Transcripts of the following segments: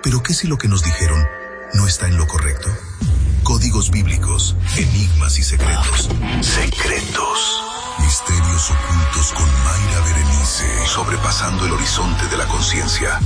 Pero ¿qué si lo que nos dijeron no está en lo correcto? Códigos bíblicos, enigmas y secretos. Secretos. Misterios ocultos con Mayra Berenice. Sobrepasando el horizonte de la conciencia.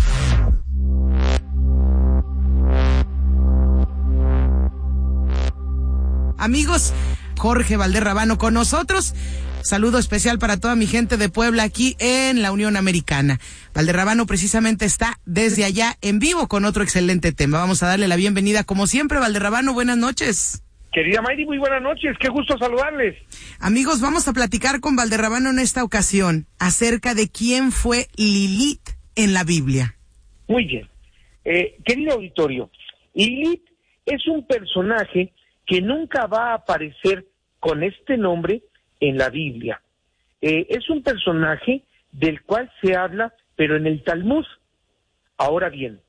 Amigos, Jorge Valderrabano con nosotros. Saludo especial para toda mi gente de Puebla aquí en la Unión Americana. Valderrabano precisamente está desde allá en vivo con otro excelente tema. Vamos a darle la bienvenida como siempre. Valderrabano, buenas noches. Querida Mayri, muy buenas noches, qué gusto saludarles. Amigos, vamos a platicar con Valderrabano en esta ocasión acerca de quién fue Lilith en la Biblia. Muy bien. Querido auditorio, Lilith es un personaje que nunca va a aparecer con este nombre en la Biblia. Es un personaje del cual se habla, pero en el Talmud. Ahora bien,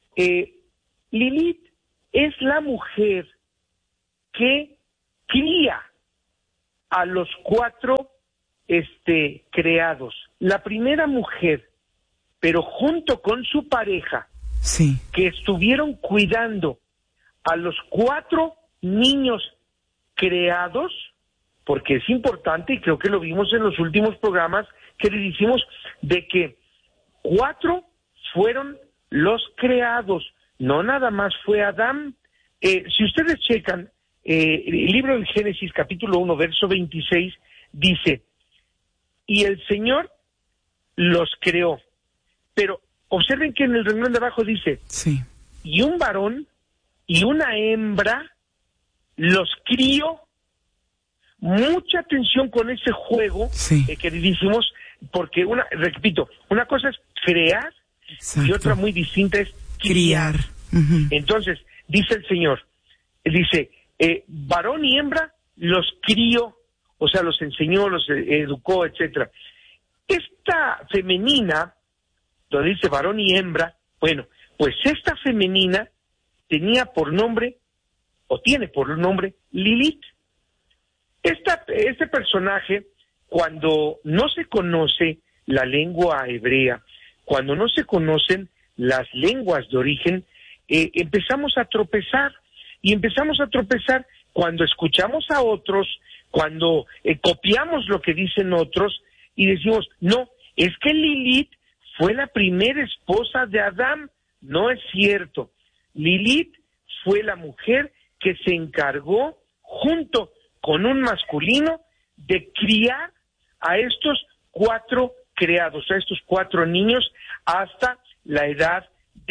Lilith es la mujer que cría a los 4 creados. La primera mujer, pero junto con su pareja, sí, que estuvieron cuidando a los 4 niños creados, porque es importante, y creo que lo vimos en los últimos programas que le hicimos, de que 4 fueron los creados, no nada más fue Adán. Si ustedes checan el libro del Génesis, capítulo 1, verso 26, dice, y el Señor los creó, pero observen que en el renglón de abajo dice, sí, y un varón y una hembra los crió. Mucha atención con ese juego, sí, queridísimos, porque repito, una cosa es crear, exacto, y otra muy distinta es criar. Entonces, dice el Señor, dice, varón y hembra los crió, o sea, los enseñó, los educó, etcétera. Esta femenina, donde dice varón y hembra, bueno, pues esta femenina tenía por nombre, o tiene por nombre, Lilith. Este personaje, cuando no se conoce la lengua hebrea, cuando no se conocen las lenguas de origen, empezamos a tropezar, y empezamos a tropezar cuando escuchamos a otros, cuando copiamos lo que dicen otros, y decimos, no, es que Lilith fue la primera esposa de Adán. No es cierto. Lilith fue la mujer que se encargó, junto con un masculino, de criar a estos 4 creados, a estos 4 niños, hasta la edad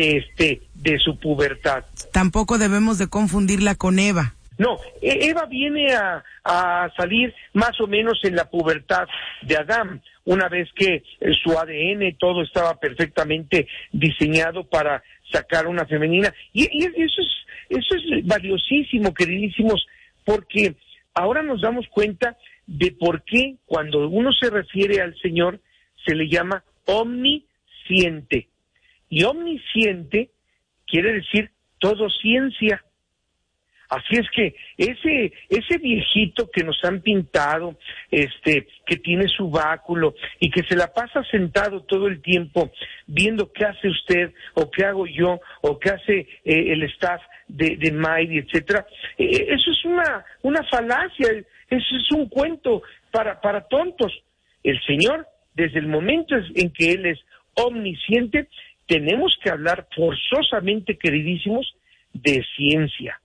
de su pubertad. Tampoco debemos de confundirla con Eva. No, Eva viene a salir más o menos en la pubertad de Adán, una vez que su ADN, todo estaba perfectamente diseñado para sacar una femenina. Y eso es valiosísimo, queridísimos, porque ahora nos damos cuenta de por qué cuando uno se refiere al Señor se le llama omnisciente. Y omnisciente quiere decir todo ciencia. Así es que ese viejito que nos han pintado, que tiene su báculo y que se la pasa sentado todo el tiempo viendo qué hace usted o qué hago yo o qué hace el staff de Mayri, etcétera, eso es una falacia, eso es un cuento para tontos. El Señor, desde el momento en que Él es omnisciente, tenemos que hablar forzosamente, queridísimos, de ciencia.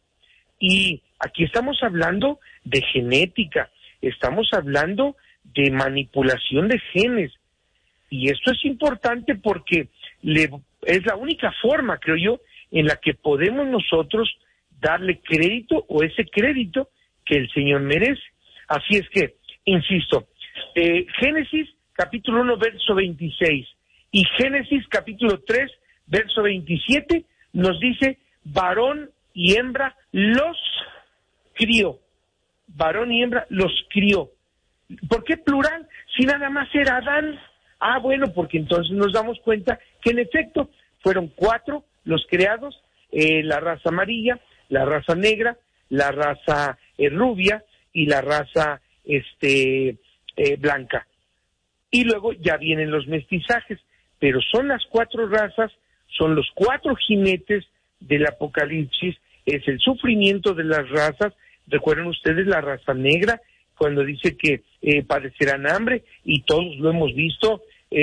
Y aquí estamos hablando de genética, estamos hablando de manipulación de genes. Y esto es importante porque es la única forma, creo yo, en la que podemos nosotros darle crédito o ese crédito que el Señor merece. Así es que, insisto, Génesis capítulo 1, verso 26 y Génesis capítulo 3, verso 27 nos dice, varón y hembra los crió. Varón y hembra los crió. ¿Por qué plural? Si nada más era Adán. Ah, bueno, porque entonces nos damos cuenta que en efecto fueron 4 los creados, la raza amarilla, la raza negra, la raza rubia y la raza blanca. Y luego ya vienen los mestizajes, pero son las 4 razas son los 4 jinetes del Apocalipsis, es el sufrimiento de las razas. Recuerden ustedes la raza negra, cuando dice que padecerán hambre, y todos lo hemos visto,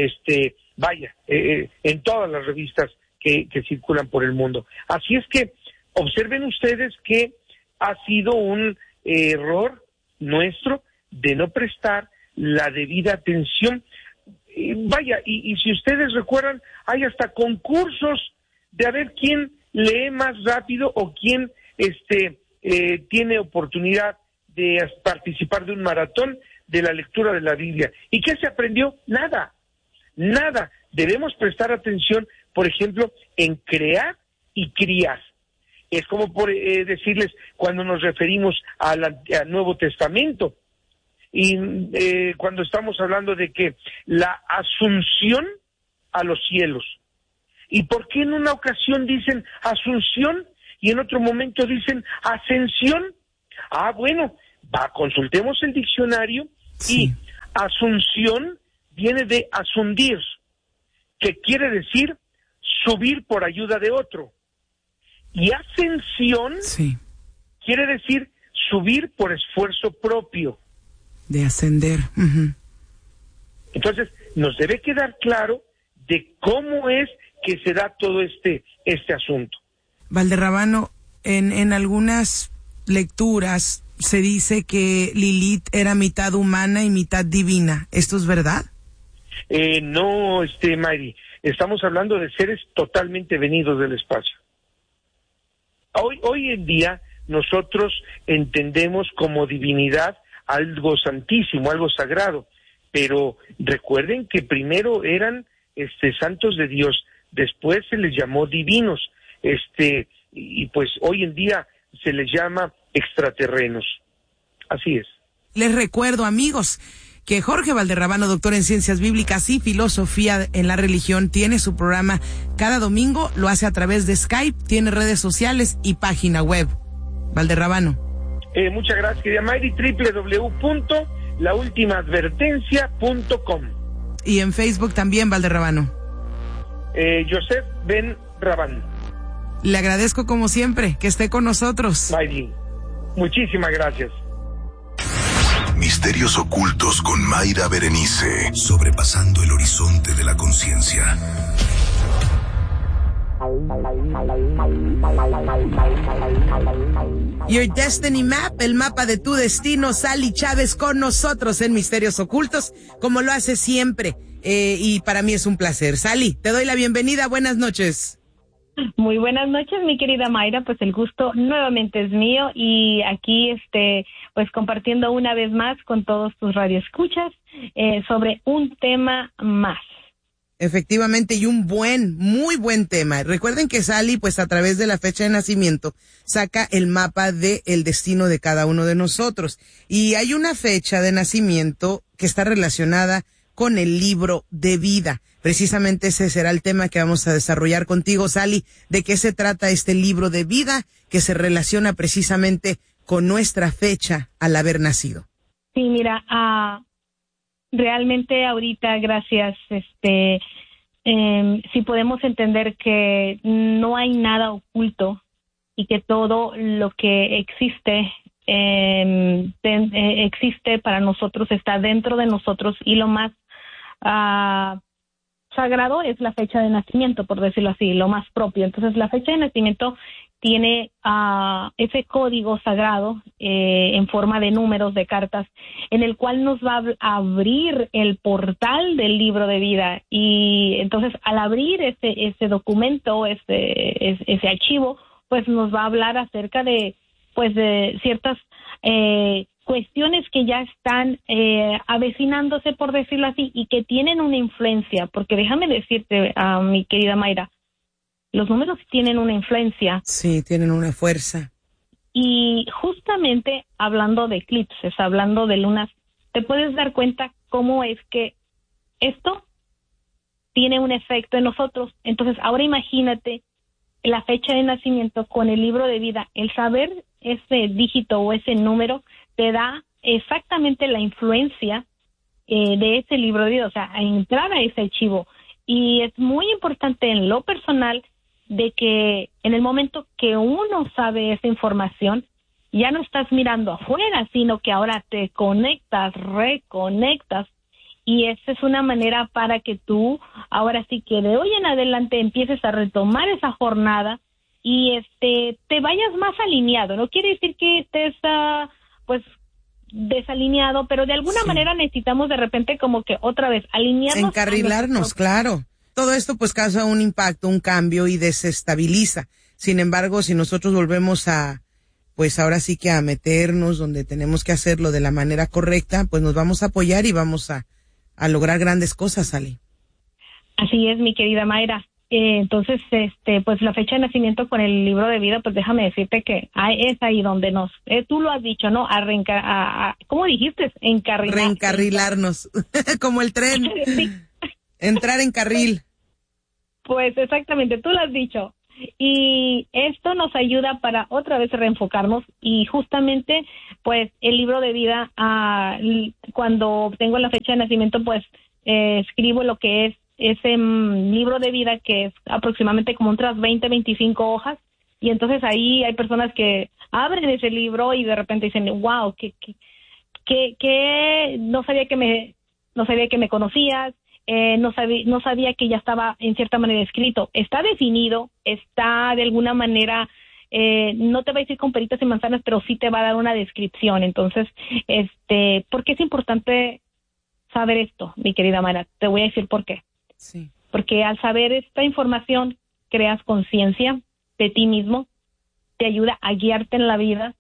en todas las revistas que circulan por el mundo. Así es que observen ustedes que ha sido un error nuestro de no prestar la debida atención. Y si ustedes recuerdan, hay hasta concursos de a ver quién lee más rápido o quién tiene oportunidad de participar de un maratón de la lectura de la Biblia. ¿Y qué se aprendió? Nada. Debemos prestar atención, por ejemplo, en crear y criar. Es como por decirles, cuando nos referimos al Nuevo Testamento, y cuando estamos hablando de que la asunción a los cielos. ¿Y por qué en una ocasión dicen asunción y en otro momento dicen ascensión? Bueno, consultemos el diccionario. Sí. Y asunción viene de asundir, que quiere decir subir por ayuda de otro. Y ascensión quiere decir subir por esfuerzo propio. De ascender. Uh-huh. Entonces, nos debe quedar claro de cómo es que se da todo este asunto. Valderrabano, en algunas lecturas se dice que Lilith era mitad humana y mitad divina. ¿Esto es verdad? No, Mayri. Estamos hablando de seres totalmente venidos del espacio. Hoy en día nosotros entendemos como divinidad algo santísimo, algo sagrado, pero recuerden que primero eran santos de Dios, después se les llamó divinos, y pues hoy en día se les llama extraterrenos. Así es. Les recuerdo, amigos, que Jorge Valderrabano, doctor en Ciencias Bíblicas y Filosofía en la Religión, tiene su programa cada domingo, lo hace a través de Skype, tiene redes sociales y página web. Valderrabano. Muchas gracias, querida Mayri, www.laultimaadvertencia.com. Y en Facebook también, Valderrabano. Joseph Ben Rabán. Le agradezco como siempre que esté con nosotros. Mayri, muchísimas gracias. Misterios ocultos con Mayra Berenice, sobrepasando el horizonte de la conciencia. Your Destiny Map, el mapa de tu destino. Sally Chávez con nosotros en Misterios Ocultos, como lo hace siempre. Y para mí es un placer. Sally, te doy la bienvenida. Buenas noches. Muy buenas noches, mi querida Mayra. Pues el gusto nuevamente es mío y aquí pues compartiendo una vez más con todos tus radioescuchas sobre un tema más. Efectivamente, y un muy buen tema. Recuerden que Sally, pues a través de la fecha de nacimiento, saca el mapa del destino de cada uno de nosotros. Y hay una fecha de nacimiento que está relacionada con el libro de vida. Precisamente ese será el tema que vamos a desarrollar contigo, Sally. ¿De qué se trata este libro de vida que se relaciona precisamente con nuestra fecha al haber nacido? Sí, mira, realmente ahorita, gracias, si podemos entender que no hay nada oculto y que todo lo que existe existe para nosotros, está dentro de nosotros, y lo más sagrado es la fecha de nacimiento, por decirlo así, lo más propio. Entonces, la fecha de nacimiento tiene ese código sagrado en forma de números, de cartas, en el cual nos va a abrir el portal del libro de vida. Y entonces, al abrir ese documento, ese archivo, pues nos va a hablar acerca de ciertas cuestiones que ya están avecinándose, por decirlo así, y que tienen una influencia, porque déjame decirte, mi querida Mayra, los números tienen una influencia. Sí, tienen una fuerza. Y justamente hablando de eclipses, hablando de lunas, te puedes dar cuenta cómo es que esto tiene un efecto en nosotros. Entonces, ahora imagínate la fecha de nacimiento con el libro de vida. El saber ese dígito o ese número te da exactamente la influencia de ese libro de vida, o sea, a entrar a ese archivo. Y es muy importante en lo personal de que en el momento que uno sabe esa información, ya no estás mirando afuera, sino que ahora te conectas, reconectas, y esa es una manera para que tú, ahora sí que de hoy en adelante empieces a retomar esa jornada y te vayas más alineado. No quiere decir que estés, pues, desalineado, pero de alguna manera necesitamos de repente como que otra vez alinearnos. Encarrilarnos, claro. Todo esto pues causa un impacto, un cambio y desestabiliza. Sin embargo, si nosotros volvemos a, pues ahora sí que a meternos donde tenemos que hacerlo de la manera correcta, pues nos vamos a apoyar y vamos a lograr grandes cosas, Ale. Así es, mi querida Mayra. Entonces, pues la fecha de nacimiento con el libro de vida, pues déjame decirte que es ahí donde tú lo has dicho, ¿no? ¿Cómo dijiste? Reencarrilarnos, como el tren. Sí. Entrar en carril. Pues exactamente, tú lo has dicho. Y esto nos ayuda para otra vez reenfocarnos y justamente, pues el libro de vida, cuando tengo la fecha de nacimiento, pues escribo lo que es ese libro de vida, que es aproximadamente como otras 20, 25 hojas, y entonces ahí hay personas que abren ese libro y de repente dicen, wow, que no sabía que me conocías, no sabía que ya estaba en cierta manera escrito. Está definido, está de alguna manera, no te va a decir con peritas y manzanas, pero sí te va a dar una descripción. Entonces, ¿por qué es importante saber esto, mi querida Mara? Te voy a decir por qué. Sí. Porque al saber esta información, creas conciencia de ti mismo, te ayuda a guiarte en la vida,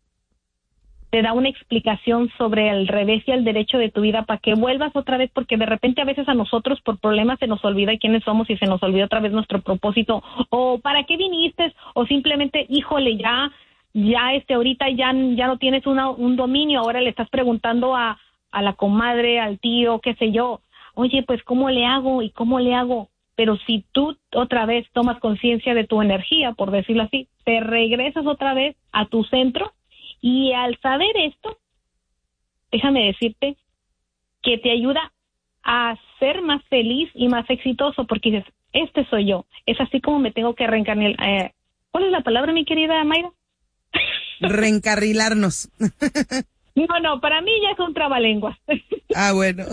te da una explicación sobre el revés y el derecho de tu vida para que vuelvas otra vez, porque de repente a veces a nosotros por problemas se nos olvida quiénes somos y se nos olvida otra vez nuestro propósito, o para qué viniste, o simplemente, híjole, ya ahorita ya no tienes un dominio, ahora le estás preguntando a la comadre, al tío, qué sé yo, oye, pues ¿cómo le hago? ¿Y cómo le hago? Pero si tú otra vez tomas conciencia de tu energía, por decirlo así, te regresas otra vez a tu centro. Y al saber esto, déjame decirte que te ayuda a ser más feliz y más exitoso, porque dices, soy yo. Es así como me tengo que reencarnar. ¿Cuál es la palabra, mi querida Mayra? Reencarrilarnos. No, para mí ya es un trabalenguas. Bueno.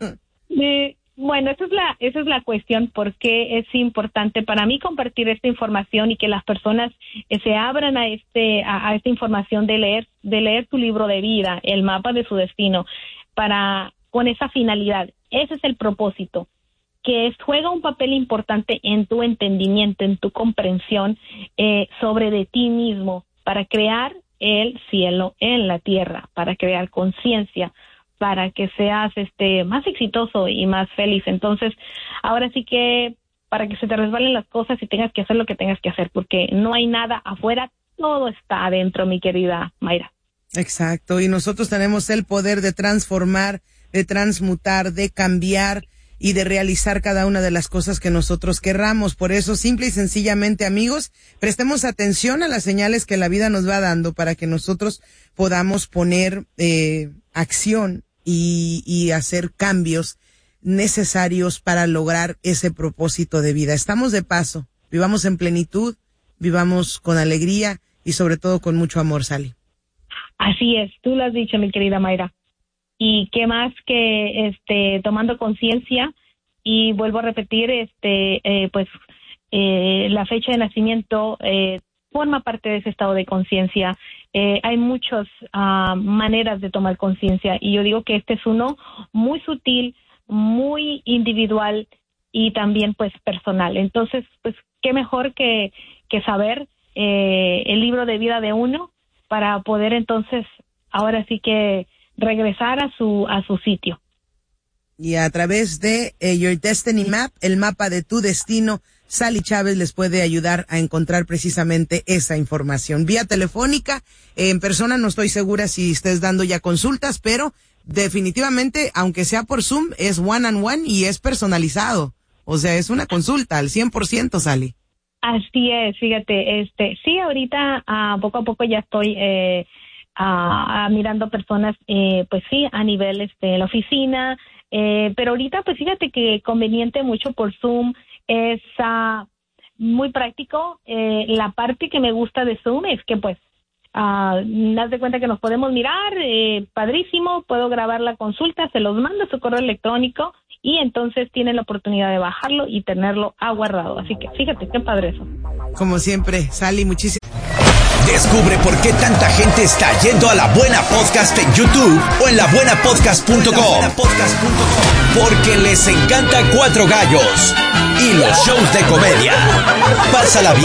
Bueno, esa es la cuestión, porque es importante para mí compartir esta información y que las personas se abran a esta información de leer tu libro de vida, el mapa de su destino, con esa finalidad. Ese es el propósito, que juega un papel importante en tu entendimiento, en tu comprensión sobre de ti mismo, para crear el cielo en la tierra, para crear conciencia, para que seas más exitoso y más feliz. Entonces, ahora sí que para que se te resbalen las cosas y tengas que hacer lo que tengas que hacer, porque no hay nada afuera, todo está adentro, mi querida Mayra. Exacto, y nosotros tenemos el poder de transformar, de transmutar, de cambiar y de realizar cada una de las cosas que nosotros querramos. Por eso, simple y sencillamente, amigos, prestemos atención a las señales que la vida nos va dando para que nosotros podamos poner acción y hacer cambios necesarios para lograr ese propósito de vida. Estamos de paso, vivamos en plenitud, vivamos con alegría y sobre todo con mucho amor, Sally. Así es, tú lo has dicho, mi querida Mayra. Y qué más que tomando conciencia, y vuelvo a repetir, la fecha de nacimiento forma parte de ese estado de conciencia. Hay muchas maneras de tomar conciencia, y yo digo que este es uno muy sutil, muy individual y también pues personal. Entonces, pues qué mejor que saber el libro de vida de uno para poder entonces ahora sí que regresar a su sitio. Y a través de Your Destiny Map, el mapa de tu destino, Sally Chávez les puede ayudar a encontrar precisamente esa información. Vía telefónica, en persona no estoy segura si estés dando ya consultas, pero definitivamente, aunque sea por Zoom, es one on one y es personalizado. O sea, es una consulta al 100%, Sally. Así es, fíjate, sí, ahorita poco a poco ya estoy mirando personas, pues sí, a nivel la oficina, pero ahorita pues fíjate que conveniente mucho por Zoom, es muy práctico. La parte que me gusta de Zoom es que pues haz de cuenta que nos podemos mirar, padrísimo, puedo grabar la consulta, se los mando a su correo electrónico y entonces tienen la oportunidad de bajarlo y tenerlo aguardado. Así que fíjate qué padre eso. Como siempre, Sally, muchísimas. Descubre por qué tanta gente está yendo a La Buena Podcast en YouTube o en labuenapodcast.com. Porque les encanta Cuatro Gallos y los shows de comedia. Pásala bien.